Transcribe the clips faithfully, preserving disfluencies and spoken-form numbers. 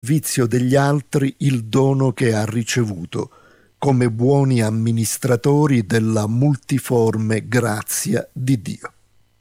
servizio degli altri il dono che ha ricevuto, come buoni amministratori della multiforme grazia di Dio.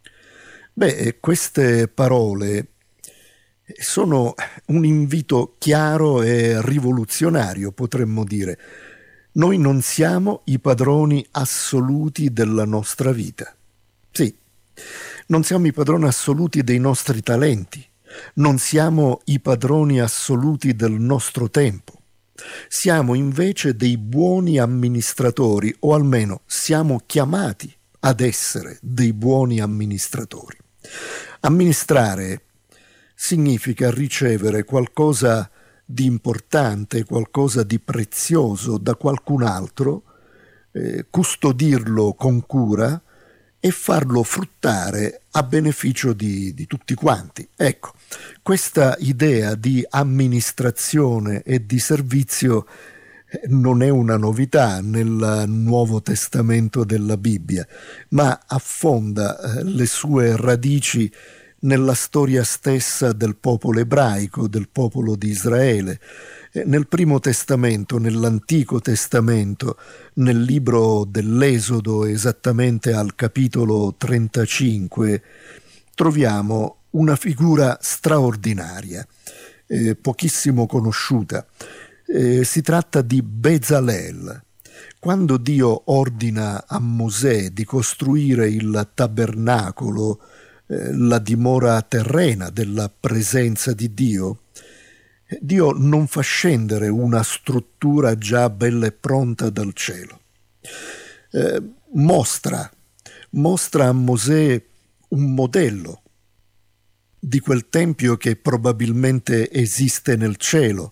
Beh, queste parole sono un invito chiaro e rivoluzionario, potremmo dire. Noi non siamo i padroni assoluti della nostra vita. Sì, non siamo i padroni assoluti dei nostri talenti, non siamo i padroni assoluti del nostro tempo. Siamo invece dei buoni amministratori, o almeno siamo chiamati ad essere dei buoni amministratori. Amministrare significa ricevere qualcosa di importante, qualcosa di prezioso da qualcun altro, eh, custodirlo con cura e farlo fruttare a beneficio di, di tutti quanti. Ecco, questa idea di amministrazione e di servizio non è una novità nel Nuovo Testamento della Bibbia, ma affonda le sue radici nella storia stessa del popolo ebraico, del popolo di Israele. Nel Primo Testamento, nell'Antico Testamento, nel libro dell'Esodo, esattamente al capitolo trentacinque, troviamo una figura straordinaria, eh, pochissimo conosciuta. Eh, si tratta di Bezalel. Quando Dio ordina a Mosè di costruire il tabernacolo, eh, la dimora terrena della presenza di Dio, Dio non fa scendere una struttura già bella e pronta dal cielo. Eh, mostra, mostra a Mosè un modello di quel tempio che probabilmente esiste nel cielo.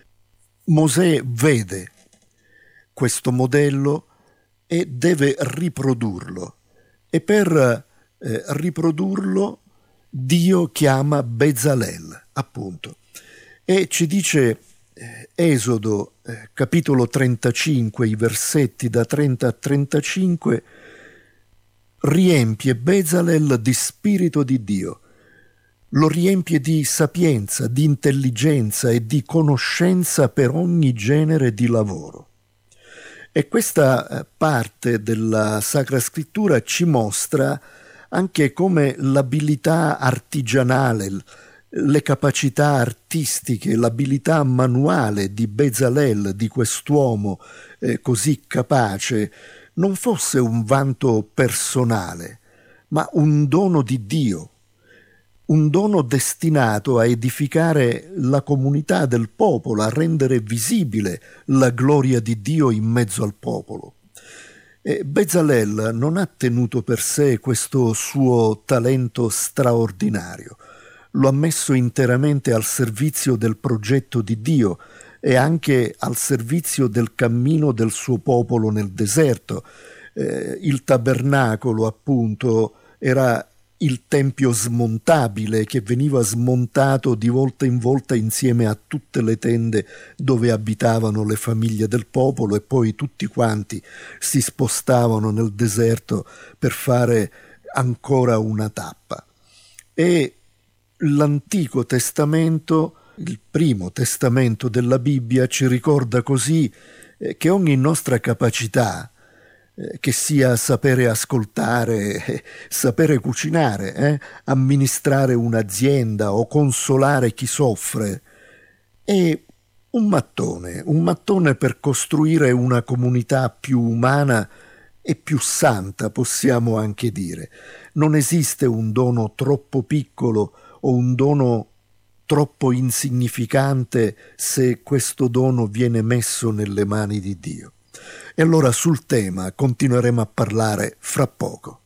Mosè vede questo modello e deve riprodurlo. E per eh, riprodurlo Dio chiama Bezalel, appunto. E ci dice eh, Esodo, eh, capitolo trentacinque, i versetti da trenta a trentacinque, riempie Bezalel di spirito di Dio, lo riempie di sapienza, di intelligenza e di conoscenza per ogni genere di lavoro. E questa eh, parte della Sacra Scrittura ci mostra anche come l'abilità artigianale, le capacità artistiche, l'abilità manuale di Bezalel, di quest'uomo eh, così capace, non fosse un vanto personale, ma un dono di Dio, un dono destinato a edificare la comunità del popolo, a rendere visibile la gloria di Dio in mezzo al popolo. E Bezalel non ha tenuto per sé questo suo talento straordinario, lo ha messo interamente al servizio del progetto di Dio e anche al servizio del cammino del suo popolo nel deserto. Eh, il tabernacolo, appunto, era il tempio smontabile che veniva smontato di volta in volta insieme a tutte le tende dove abitavano le famiglie del popolo, e poi tutti quanti si spostavano nel deserto per fare ancora una tappa. E l'Antico Testamento, il primo testamento della Bibbia, ci ricorda così eh, che ogni nostra capacità, eh, che sia sapere ascoltare, eh, sapere cucinare, eh, amministrare un'azienda o consolare chi soffre, è un mattone, un mattone per costruire una comunità più umana e più santa, possiamo anche dire. Non esiste un dono troppo piccolo o un dono troppo insignificante se questo dono viene messo nelle mani di Dio. E allora sul tema continueremo a parlare fra poco.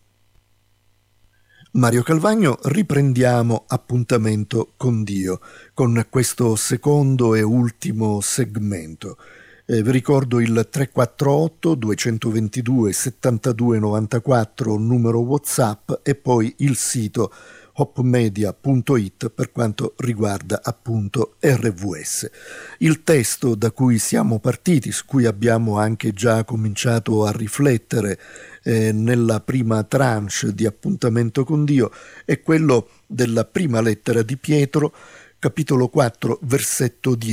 Mario Calvagno, riprendiamo appuntamento con Dio, con questo secondo e ultimo segmento. Eh, vi ricordo il tre quattro otto due due due sette due nove quattro, numero WhatsApp, e poi il sito hopmedia punto it per quanto riguarda appunto R V S. Il testo da cui siamo partiti, su cui abbiamo anche già cominciato a riflettere eh, nella prima tranche di appuntamento con Dio, è quello della prima lettera di Pietro, capitolo quattro, versetto dieci.